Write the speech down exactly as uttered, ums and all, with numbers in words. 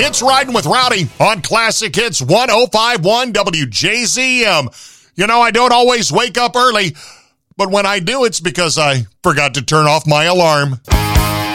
It's Riding with Rowdy on Classic Hits one oh five point one W J Z M. You know, I don't always wake up early, but when I do, it's because I forgot to turn off my alarm.